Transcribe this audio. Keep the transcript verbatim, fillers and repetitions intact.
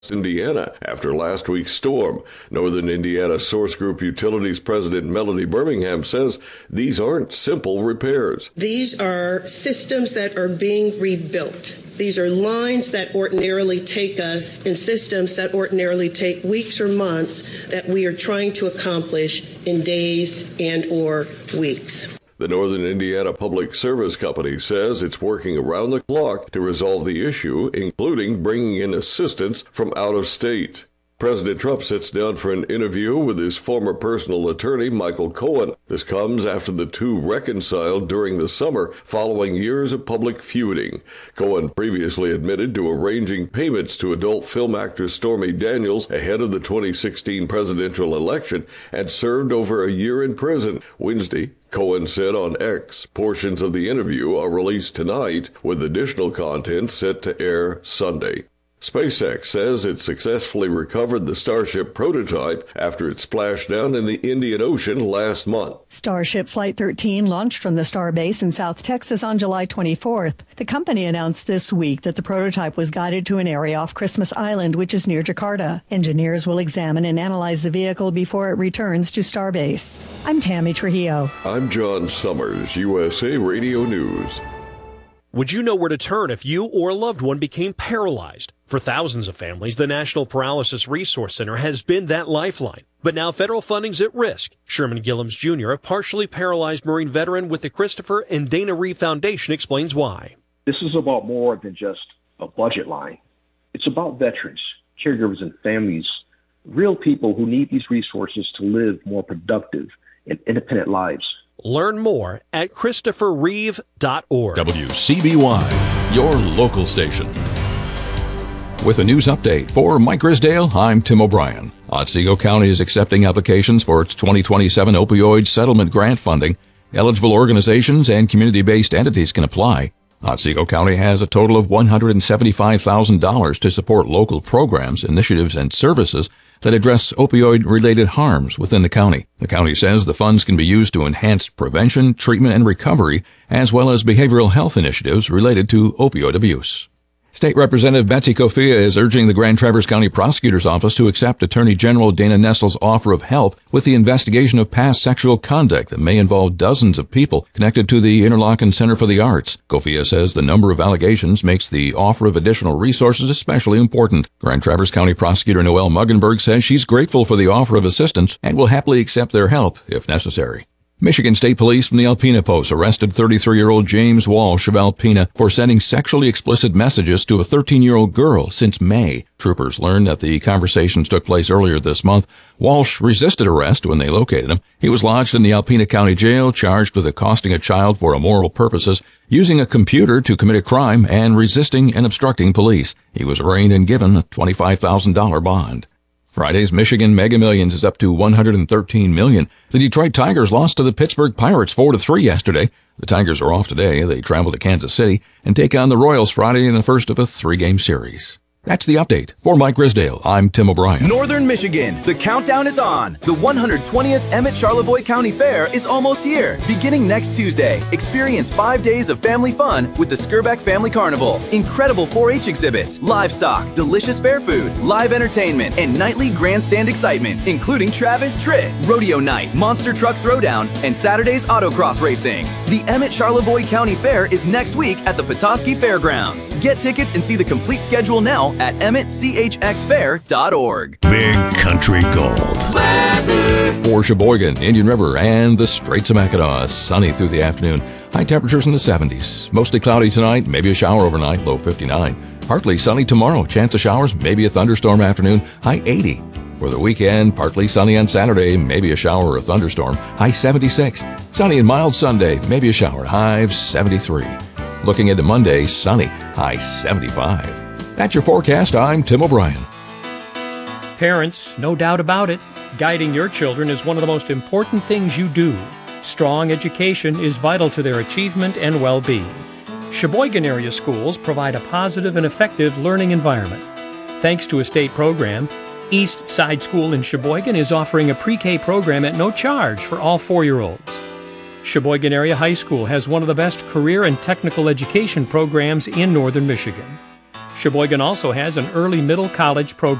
Indiana after last week's storm. Northern Indiana Source Group Utilities President Melody Birmingham says these aren't simple repairs. These are systems that are being rebuilt. These are lines that ordinarily take us and systems that ordinarily take weeks or months that we are trying to accomplish in days and or weeks. The Northern Indiana Public Service Company says it's working around the clock to resolve the issue, including bringing in assistance from out of state. President Trump sits down for an interview with his former personal attorney, Michael Cohen. This comes after the two reconciled during the summer following years of public feuding. Cohen previously admitted to arranging payments to adult film actress Stormy Daniels ahead of the twenty sixteen presidential election and served over a year in prison. Wednesday, Cohen said on X, portions of the interview are released tonight, with additional content set to air Sunday. SpaceX says it successfully recovered the Starship prototype after it splashed down in the Indian Ocean last month. Starship Flight thirteen launched from the Starbase in South Texas on July twenty-fourth. The company announced this week that the prototype was guided to an area off Christmas Island, which is near Jakarta. Engineers will examine and analyze the vehicle before it returns to Starbase. I'm Tammy Trujillo. I'm John Summers, U S A Radio News. Would you know where to turn if you or a loved one became paralyzed? For thousands of families, the National Paralysis Resource Center has been that lifeline. But now federal funding's at risk. Sherman Gillums Junior, a partially paralyzed Marine veteran with the Christopher and Dana Reeve Foundation, explains why. This is about more than just a budget line. It's about veterans, caregivers, and families, real people who need these resources to live more productive and independent lives. Learn more at christopher reeve dot org. W C B Y, your local station. With a news update for Mike Grisdale, I'm Tim O'Brien. Otsego County is accepting applications for its twenty twenty-seven opioid settlement grant funding. Eligible organizations and community-based entities can apply. Otsego County has a total of one hundred seventy-five thousand dollars to support local programs, initiatives, and services that address opioid-related harms within the county. The county says the funds can be used to enhance prevention, treatment, and recovery, as well as behavioral health initiatives related to opioid abuse. State Representative Betsy Kofia is urging the Grand Traverse County Prosecutor's Office to accept Attorney General Dana Nessel's offer of help with the investigation of past sexual conduct that may involve dozens of people connected to the Interlochen Center for the Arts. Kofia says the number of allegations makes the offer of additional resources especially important. Grand Traverse County Prosecutor Noelle Muggenberg says she's grateful for the offer of assistance and will happily accept their help if necessary. Michigan State Police from the Alpena Post arrested thirty-three-year-old James Walsh of Alpena for sending sexually explicit messages to a thirteen-year-old girl since May. Troopers learned that the conversations took place earlier this month. Walsh resisted arrest when they located him. He was lodged in the Alpena County Jail, charged with accosting a child for immoral purposes, using a computer to commit a crime, and resisting and obstructing police. He was arraigned and given a twenty-five thousand dollars bond. Friday's Michigan Mega Millions is up to one hundred thirteen million dollars. The Detroit Tigers lost to the Pittsburgh Pirates four to three yesterday. The Tigers are off today. They travel to Kansas City and take on the Royals Friday in the first of a three-game series. That's the update. For Mike Grisdale, I'm Tim O'Brien. Northern Michigan, the countdown is on. The one hundred twentieth Emmett Charlevoix County Fair is almost here. Beginning next Tuesday, experience five days of family fun with the Skirbeck Family Carnival. Incredible four H exhibits, livestock, delicious fair food, live entertainment, and nightly grandstand excitement, including Travis Tritt, Rodeo Night, Monster Truck Throwdown, and Saturday's autocross racing. The Emmett Charlevoix County Fair is next week at the Petoskey Fairgrounds. Get tickets and see the complete schedule now at emmett c h x fair dot org. Big Country Gold. Weather. For Sheboygan, Indian River, and the Straits of Mackinac, sunny through the afternoon. High temperatures in the seventies. Mostly cloudy tonight, maybe a shower overnight, low fifty-nine. Partly sunny tomorrow, chance of showers, maybe a thunderstorm afternoon, high eighty. For the weekend, partly sunny on Saturday, maybe a shower or a thunderstorm, high seventy-six. Sunny and mild Sunday, maybe a shower, high seventy-three. Looking into Monday, sunny, high seventy-five. That's your forecast. I'm Tim O'Brien. Parents, no doubt about it, guiding your children is one of the most important things you do. Strong education is vital to their achievement and well-being. Sheboygan area schools provide a positive and effective learning environment. Thanks to a state program, East Side School in Sheboygan is offering a pre-K program at no charge for all four-year-olds. Sheboygan Area High School has one of the best career and technical education programs in northern Michigan. Sheboygan also has an early middle college program.